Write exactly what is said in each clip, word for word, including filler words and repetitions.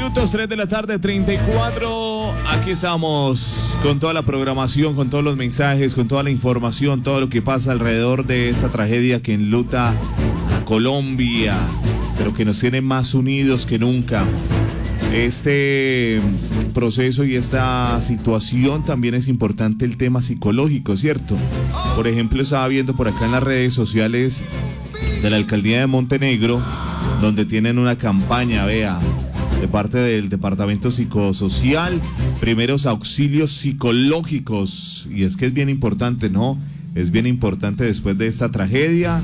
minutos, tres de la tarde, treinta y cuatro. Aquí estamos con toda la programación, con todos los mensajes, con toda la información, todo lo que pasa alrededor de esta tragedia que enluta a Colombia, pero que nos tiene más unidos que nunca. Este proceso y esta situación también es importante el tema psicológico, ¿cierto? Por ejemplo, estaba viendo por acá en las redes sociales de la alcaldía de Montenegro, donde tienen una campaña, vea, de parte del departamento psicosocial, primeros auxilios psicológicos. Y es que es bien importante, ¿no? Es bien importante después de esta tragedia,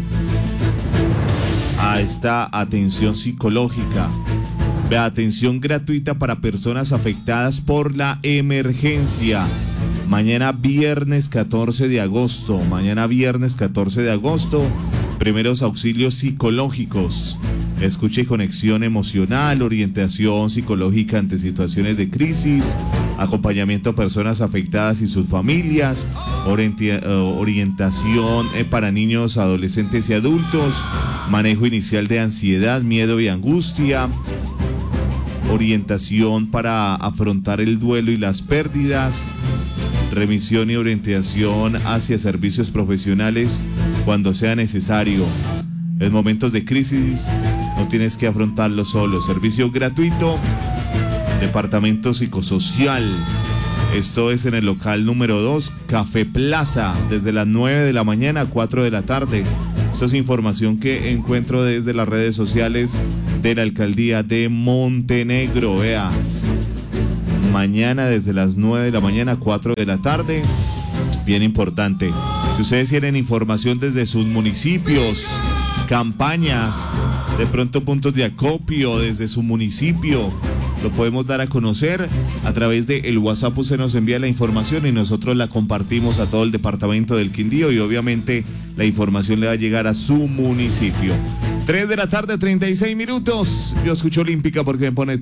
a esta atención psicológica. Vea, atención gratuita para personas afectadas por la emergencia. Mañana viernes catorce de agosto, mañana viernes catorce de agosto, primeros auxilios psicológicos. Escuche conexión emocional, orientación psicológica ante situaciones de crisis, acompañamiento a personas afectadas y sus familias, orienti- orientación para niños, adolescentes y adultos, manejo inicial de ansiedad, miedo y angustia, orientación para afrontar el duelo y las pérdidas, remisión y orientación hacia servicios profesionales cuando sea necesario. En momentos de crisis no tienes que afrontarlo solo. Servicio gratuito, departamento psicosocial. Esto es en el local número dos, Café Plaza, desde las nueve de la mañana a cuatro de la tarde. Esto es información que encuentro desde las redes sociales de la alcaldía de Montenegro. Vea, mañana desde las nueve de la mañana a cuatro de la tarde. Bien importante. Si ustedes tienen información desde sus municipios, campañas, de pronto puntos de acopio desde su municipio, lo podemos dar a conocer a través de el WhatsApp. Usted nos envía la información y nosotros la compartimos a todo el departamento del Quindío y obviamente la información le va a llegar a su municipio. tres de la tarde, treinta y seis minutos. Yo escucho Olímpica porque me pone